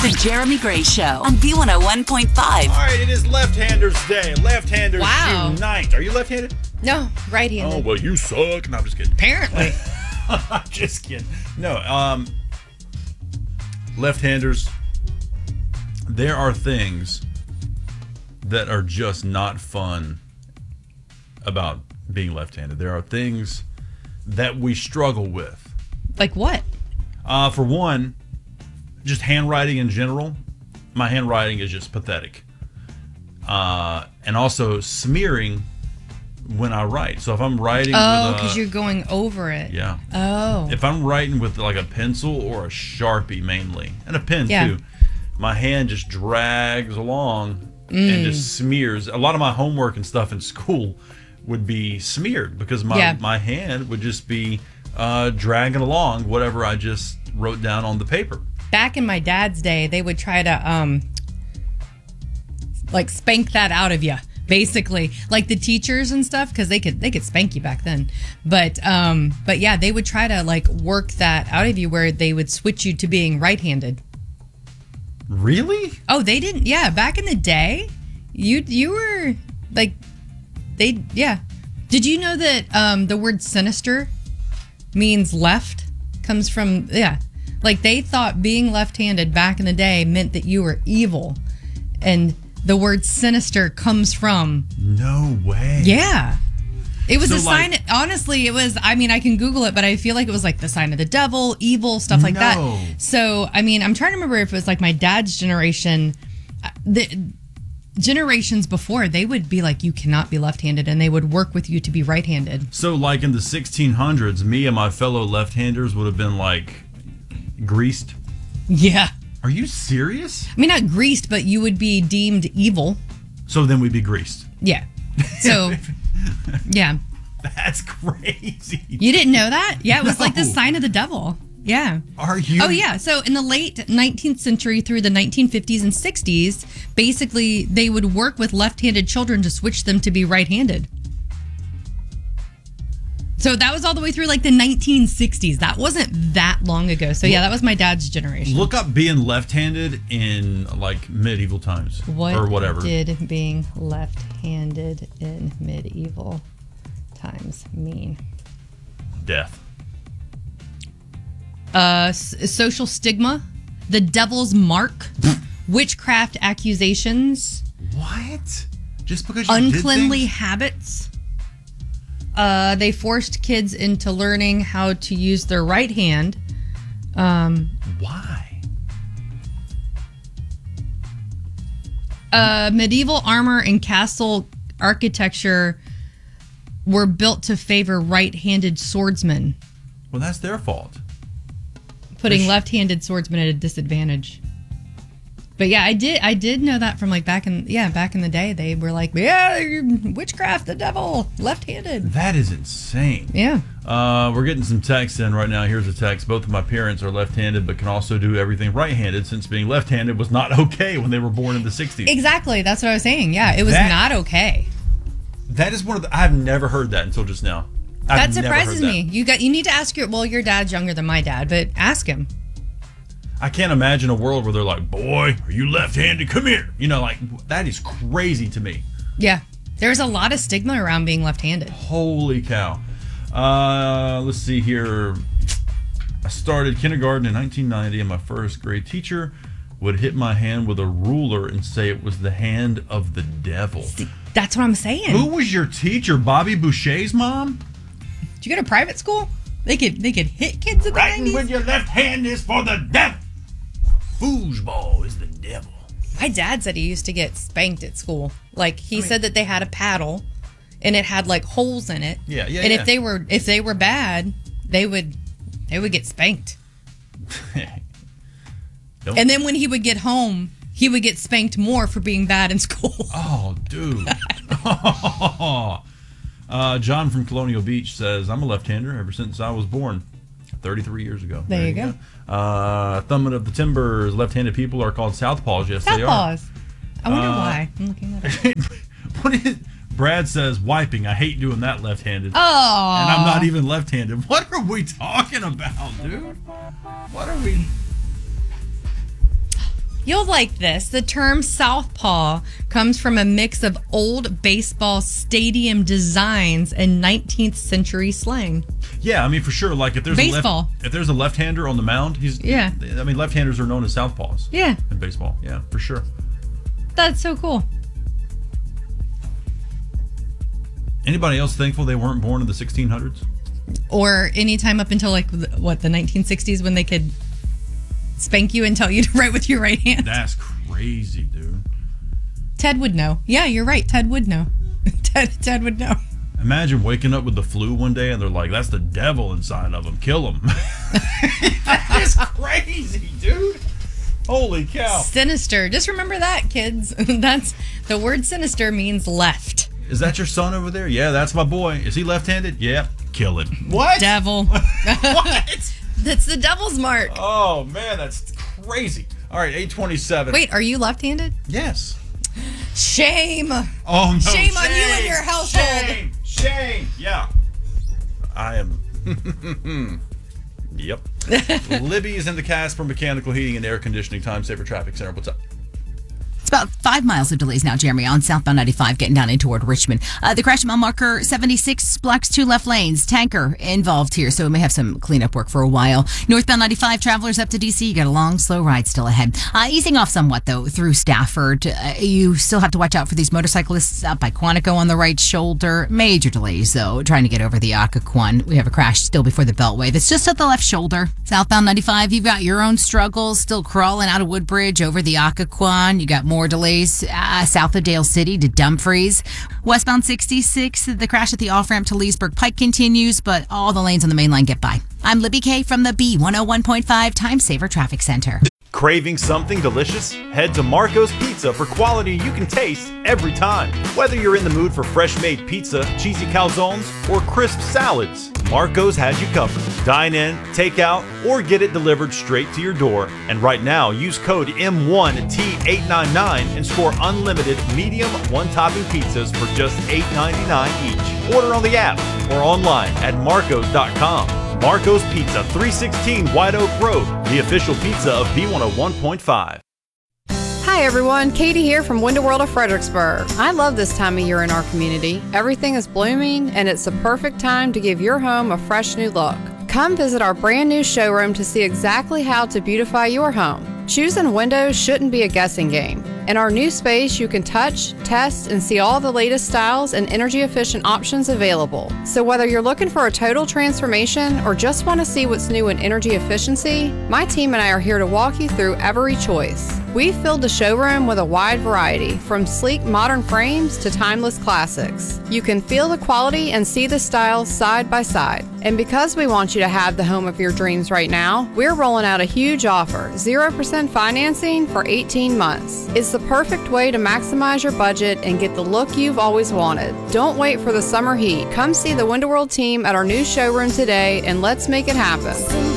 The Jeremy Gray Show on B101.5. All right, it is Left-Handers Day. Left-Handers unite. Are you left-handed? No, right-handed. Oh, well, you suck. No, I'm just kidding. Apparently. I'm just kidding. No, left-handers, there are things that are just not fun about being left-handed. There are things that we struggle with. Like what? For one, just handwriting in general. My handwriting is just pathetic. And also smearing when I write. So if I'm writing because you're going over it. Yeah. Oh. If I'm writing with like a pencil or a Sharpie mainly, and a pen too, my hand just drags along and just smears. A lot of my homework and stuff in school would be smeared because my hand would just be dragging along whatever I just wrote down on the paper. Back in my dad's day, they would try to like spank that out of you, basically, like the teachers and stuff, because they could spank you back then. But yeah, they would try to like work that out of you where they would switch you to being right-handed. Really? Oh, they didn't. Yeah, back in the day, you were like Did you know that the word sinister means left? Comes from like they thought being left-handed back in the day meant that you were evil, and the word sinister comes from. No way. Yeah. It was a sign. Honestly, it was. I mean, I can Google it, but I feel like it was like the sign of the devil, evil, stuff like that. So, I mean, I'm trying to remember if it was like my dad's generation. The generations before, they would be like, you cannot be left-handed, and they would work with you to be right-handed. So, like in the 1600s, me and my fellow left-handers would have been like greased. Yeah. Are you serious? I mean, not greased, but you would be deemed evil. So then we'd be greased. Yeah. So, yeah. That's crazy. You didn't know that? Yeah, it was like the sign of the devil. Yeah. Are you? Oh, yeah. So in the late 19th century through the 1950s and 60s, basically they would work with left-handed children to switch them to be right-handed. So that was all the way through like the 1960s. That wasn't that long ago. So yeah, that was my dad's generation. Look up being left-handed in like medieval times or whatever. What did being left-handed in medieval times mean? Death. Social stigma, the devil's mark, witchcraft accusations. What? Just because you uncleanly did things? Habits. They forced kids into learning how to use their right hand. Why? Medieval armor and castle architecture were built to favor right-handed swordsmen. Well, that's their fault. Putting left-handed swordsmen at a disadvantage. But yeah, I did know that from like back in the day. They were like, witchcraft, the devil, left-handed. That is insane. Yeah. We're getting some texts in right now. Here's a text. Both of my parents are left-handed, but can also do everything right-handed, since being left-handed was not okay when they were born in the 60s. Exactly. That's what I was saying. Yeah, it was not okay. That is one of the... I've never heard that until just now. That surprises me. You need to ask your dad's younger than my dad, but ask him. I can't imagine a world where they're like, boy, are you left-handed? Come here. You know, like, that is crazy to me. Yeah. There's a lot of stigma around being left-handed. Holy cow. Let's see here. I started kindergarten in 1990, and my first grade teacher would hit my hand with a ruler and say it was the hand of the devil. See, that's what I'm saying. Who was your teacher? Bobby Boucher's mom? Did you go to private school? They could hit kids in the 90s? Writing with your left hand is for the devil. Foosball is the devil. My dad said he used to get spanked at school. Like he said that they had a paddle, and it had like holes in it. Yeah. And if they were bad, they would get spanked. And then when he would get home, he would get spanked more for being bad in school. Oh, dude. John from Colonial Beach says, I'm a left-hander ever since I was born 33 years ago. There you go. Thumbman of the Timbers, left-handed people are called southpaws. Yes, they are. Southpaws. I wonder why. I'm looking at it. What is... Brad says, wiping. I hate doing that left-handed. Oh. And I'm not even left-handed. What are we talking about, dude? What are we... You'll like this. The term southpaw comes from a mix of old baseball stadium designs and 19th century slang. Yeah, I mean, for sure. Like if there's a left-hander on the mound, left-handers are known as southpaws. Yeah. In baseball. Yeah, for sure. That's so cool. Anybody else thankful they weren't born in the 1600s? Or any time up until the 1960s when they could spank you and tell you to write with your right hand. That's crazy, dude. Ted would know. Yeah, you're right. Ted would know. Ted would know. Imagine waking up with the flu one day and they're like, that's the devil inside of him. Kill him. That is crazy, dude. Holy cow. Sinister. Just remember that, kids. That's the word sinister means left. Is that your son over there? Yeah, that's my boy. Is he left-handed? Yeah. Kill him. What? Devil. What? That's the devil's mark. Oh, man, that's crazy. All right, 8:27. Wait, are you left-handed? Yes. Shame. Oh, no. Shame on you and your household. Shame. Yeah. I am. Yep. Libby is in the cast for Mechanical Heating and Air Conditioning Time Saver Traffic Center. What's up? It's about 5 miles of delays now, Jeremy, on southbound 95 getting down in toward Richmond. The crash at mile marker 76 blocks 2 left lanes. Tanker involved here, so we may have some cleanup work for a while. Northbound 95 travelers up to D.C. You got a long, slow ride still ahead. Easing off somewhat, though, through Stafford. You still have to watch out for these motorcyclists up by Quantico on the right shoulder. Major delays, though, trying to get over the Occoquan. We have a crash still before the Beltway that's just at the left shoulder. Southbound 95, you've got your own struggles, still crawling out of Woodbridge over the Occoquan. You got more delays south of Dale City to Dumfries. Westbound 66, the crash at the off-ramp to Leesburg Pike continues, but all the lanes on the main line get by. I'm Libby K from the B101.5 Time Saver Traffic Center. Craving something delicious? Head to Marco's Pizza for quality you can taste every time. Whether you're in the mood for fresh-made pizza, cheesy calzones, or crisp salads, Marco's has you covered. Dine in, take out, or get it delivered straight to your door. And right now, use code M1T899 and score unlimited medium one-topping pizzas for just $8.99 each. Order on the app or online at marcos.com. Marco's Pizza, 316 White Oak Road, the official pizza of B101.5. Hi everyone, Katie here from Window World of Fredericksburg. I love this time of year in our community. Everything is blooming and it's the perfect time to give your home a fresh new look. Come visit our brand new showroom to see exactly how to beautify your home. Choosing windows shouldn't be a guessing game. In our new space, you can touch, test, and see all the latest styles and energy-efficient options available. So whether you're looking for a total transformation or just want to see what's new in energy efficiency, my team and I are here to walk you through every choice. We've filled the showroom with a wide variety, from sleek modern frames to timeless classics. You can feel the quality and see the styles side by side. And because we want you to have the home of your dreams right now, we're rolling out a huge offer, 0% financing for 18 months. It's the perfect way to maximize your budget and get the look you've always wanted. Don't wait for the summer heat. Come see the Window World team at our new showroom today and let's make it happen.